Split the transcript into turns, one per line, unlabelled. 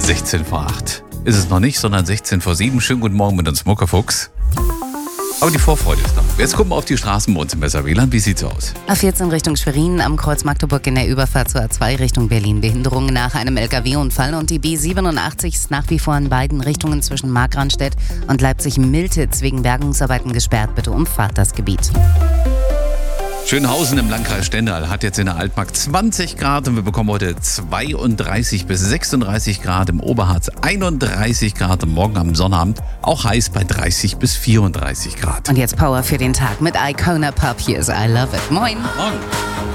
16 vor 8. Ist es noch nicht, sondern 16 vor 7. Schönen guten Morgen mit uns, Muckefuchs. Aber die Vorfreude ist da. Jetzt gucken wir auf die Straßen bei uns im Besserwieland. Wie sieht's aus?
A14 Richtung Schwerin, am Kreuz Magdeburg in der Überfahrt zur A2 Richtung Berlin. Behinderung nach einem LKW-Unfall und die B87 ist nach wie vor in beiden Richtungen zwischen Markranstädt und Leipzig-Miltitz wegen Bergungsarbeiten gesperrt. Bitte umfahrt das Gebiet.
Schönhausen im Landkreis Stendal hat jetzt in der Altmark 20 Grad und wir bekommen heute 32 bis 36 Grad, im Oberharz 31 Grad und morgen am Sonnabend auch heiß bei 30 bis 34 Grad.
Und jetzt Power für den Tag mit Icona Pub. Hier ist I Love It. Moin.
Morgen.